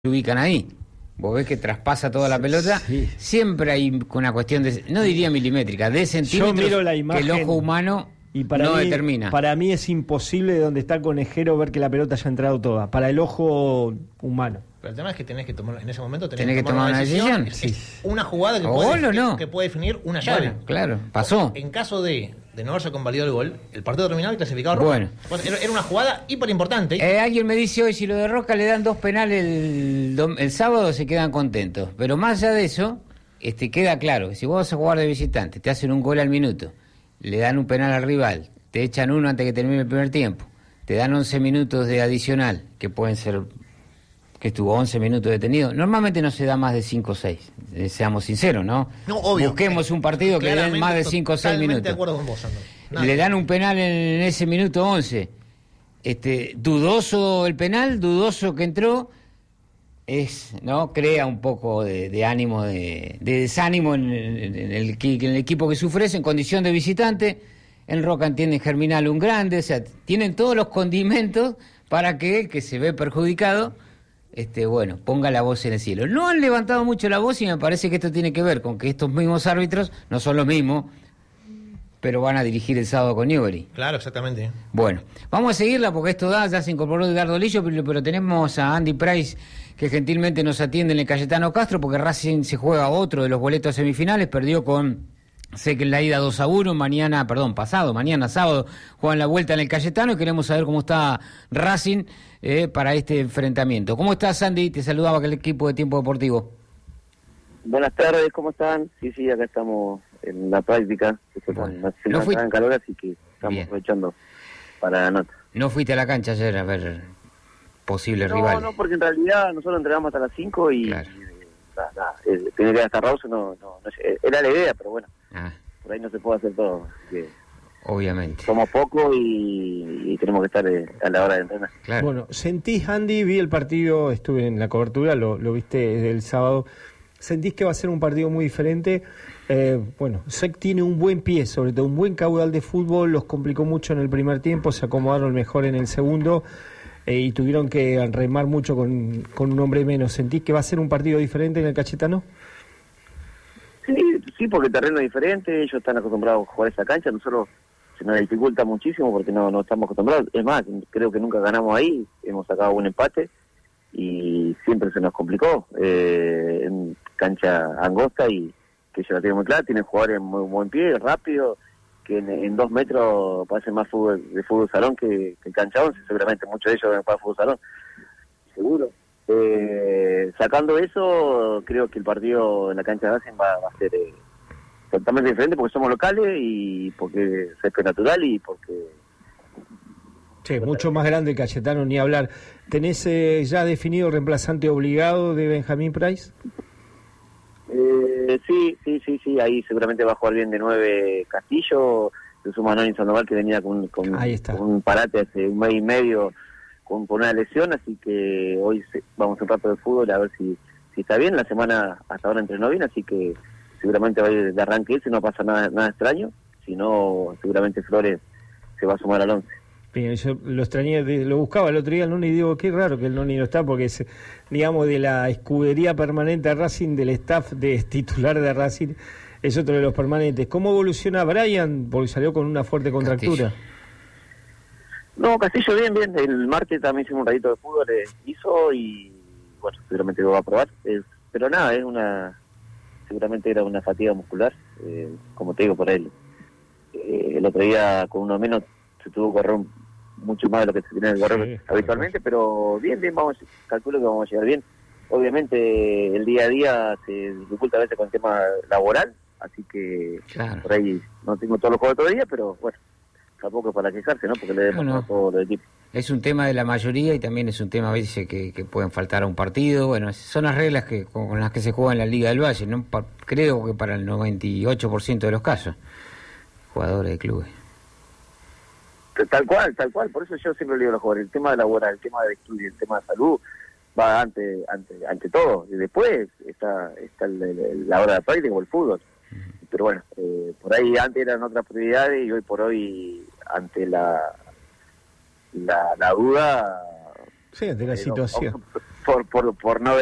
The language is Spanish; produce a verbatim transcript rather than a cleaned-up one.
se ubican ahí. Vos ves que traspasa toda la pelota. Sí. Siempre hay una cuestión de, no diría milimétrica, de centímetros. Yo miro la imagen, que el ojo humano y para no mí, determina. Para mí es imposible de donde está el Conejero ver que la pelota haya entrado toda. Para el ojo humano. Pero el tema es que tenés que tomar, en ese momento tenés, tenés que tomar, tomar una decisión. decisión. Es, Sí. es una jugada que o puede, gol o no. que, que puede definir una llave. Bueno, claro, pasó. En caso de, de no haberse convalidado el gol, el partido terminaba y clasificado Roca. Bueno. Era, era una jugada hiper importante. Eh, alguien me dice hoy, si lo de Roca le dan dos penales el, el sábado, se quedan contentos. Pero más allá de eso, este, queda claro que si vos vas a jugar de visitante, te hacen un gol al minuto, le dan un penal al rival, te echan uno antes que termine el primer tiempo, te dan once minutos de adicional, que pueden ser, que estuvo once minutos detenido. Normalmente no se da más de cinco o seis, eh, seamos sinceros, ¿no? No, obvio. Busquemos un partido que le den más de cinco o seis minutos. De acuerdo con vos, Andrés. Le dan un penal en ese minuto once. Este, dudoso el penal, dudoso que entró, es, ¿no? Crea un poco de, de ánimo, de, de desánimo en, en, en, el, en el equipo que sufre en condición de visitante. El Roca entiende Germinal un grande, o sea, tienen todos los condimentos para que el que se ve perjudicado, este, bueno, ponga la voz en el cielo. No han levantado mucho la voz y me parece que esto tiene que ver con que estos mismos árbitros no son los mismos, pero van a dirigir el sábado con Newbery. Claro, exactamente. Bueno, vamos a seguirla porque esto da, ya se incorporó Edgardo Lillo, pero, pero tenemos a Andy Price que gentilmente nos atiende en el Cayetano Castro porque Racing se juega otro de los boletos semifinales, perdió con... Sé que en la ida dos a uno, mañana, perdón, pasado, mañana sábado, juegan la vuelta en el Cayetano y queremos saber cómo está Racing eh, para este enfrentamiento. ¿Cómo estás, Andy? Te saludaba aquel equipo de Tiempo Deportivo. Buenas tardes, ¿cómo están? Sí, sí, acá estamos en la práctica. Bueno, no no fui... en calor, así que estamos Bien. aprovechando para la nota. ¿No fuiste a la cancha ayer a ver posibles no, rivales? No, no, porque en realidad nosotros entrenamos hasta las cinco y... Claro. y nada, nada, eh, tenía que ir hasta Rawson, no, no, no, era la idea, pero bueno. Ah. Por ahí no se puede hacer todo. Que Obviamente. Somos pocos y, y tenemos que estar eh, a la hora de entrenar. Claro. Bueno, sentís, Andy, vi el partido, estuve en la cobertura, lo, lo viste desde el sábado. ¿Sentís que va a ser un partido muy diferente? Eh, bueno, S E C tiene un buen pie, sobre todo un buen caudal de fútbol, los complicó mucho en el primer tiempo, se acomodaron mejor en el segundo eh, y tuvieron que remar mucho con, con un hombre menos. ¿Sentís que va a ser un partido diferente en el Cayetano? Sí, sí, porque el terreno es diferente, ellos están acostumbrados a jugar esa cancha, nosotros se nos dificulta muchísimo porque no, no estamos acostumbrados, es más, creo que nunca ganamos ahí, hemos sacado un empate y siempre se nos complicó, eh, en cancha angosta y que yo la tengo muy clara, tienen jugadores muy buen pie, rápido, que en, en dos metros parece más fútbol de fútbol salón que, que cancha once, seguramente muchos de ellos van para fútbol salón, seguro. Eh, sacando eso, creo que el partido en la cancha de Racing va, va a ser eh, totalmente diferente porque somos locales y porque es césped natural y porque... Sí, mucho más grande el Cayetano, ni hablar. ¿Tenés eh, ya definido el reemplazante obligado de Benjamín Price? Eh, sí, sí, sí, sí, ahí seguramente va a jugar bien de nueve Castillo, se suma Noni Sandoval que venía con, con, con un parate hace un mes y medio con, con una lesión, así que hoy se, vamos a un rato de fútbol a ver si, si está bien. La semana hasta ahora entrenó bien, así que seguramente va a ir de arranque ese, no pasa nada, nada extraño, si no seguramente Flores se va a sumar al once. Bien, yo lo extrañé, lo buscaba el otro día el Noni y digo, qué raro que el Noni no está, porque es, digamos, de la escudería permanente de Racing, del staff de titular de Racing, es otro de los permanentes. ¿Cómo evoluciona Brian? Porque salió con una fuerte contractura. Castillo. No, Castillo bien, bien, el martes también hicimos un ratito de fútbol, eh, hizo y, bueno, seguramente lo va a probar, eh, pero nada, es una, seguramente era una fatiga muscular, eh, como te digo, por él. Eh, el otro día con uno menos se tuvo que correr un, mucho más de lo que se tiene que correr sí, habitualmente, sí. Pero bien, bien, vamos, calculo que vamos a llegar bien. Obviamente el día a día se dificulta a veces con el tema laboral, así que claro. Por ahí no tengo todos los juegos todavía, pero bueno, tampoco es para quejarse, ¿no? Porque le demos no, no. todo el equipo. Es un tema de la mayoría y también es un tema a veces que, que pueden faltar a un partido. Bueno, son las reglas que con las que se juega en la Liga del Valle, ¿no? Pa, creo que para el noventa y ocho por ciento de los casos, jugadores de clubes. Tal cual, tal cual, por eso yo siempre le digo a los jugadores, el tema de laboral, el tema de estudio, el tema de salud, va ante ante ante todo, y después está está el, el, la hora de práctica o el fútbol. Uh-huh. Pero bueno, eh, por ahí antes eran otras prioridades y hoy por hoy, ante la la, la duda... Sí, ante la eh, situación. Vamos, por, por, por no